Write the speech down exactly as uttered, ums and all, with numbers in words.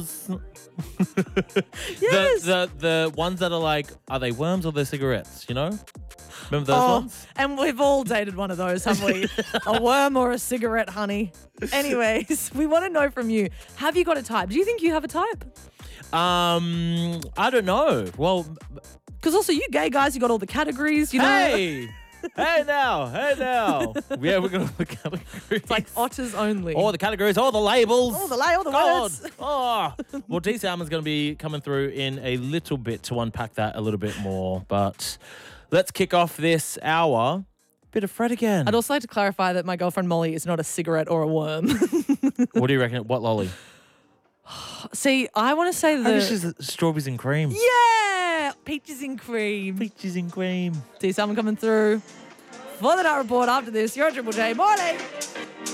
Yes. The, the the ones that are like, are they worms or they cigarettes? You know, remember those Oh, ones? and we've all dated one of those, haven't we? A worm or a cigarette, honey. Anyways, we want to know from you, have you got a type? Do you think you have a type? Um, I don't know. Well, Because also you gay guys, you got all the categories, you know? hey, hey now, hey now. Yeah, we're gonna the categories. It's like otters only. all the categories, all the labels. All the lay, all the God. words. Oh. Well, D. Salmon's going to be coming through in a little bit to unpack that a little bit more. But let's kick off this hour. Bit of Fred again. I'd also like to clarify that my girlfriend Molly is not a cigarette or a worm. What do you reckon? What lolly? See, I want to say I think the... she's strawberries and cream. Yeah! Peaches and cream. Peaches and cream. See someone coming through for the Night Report after this. You're a Triple J. Morning!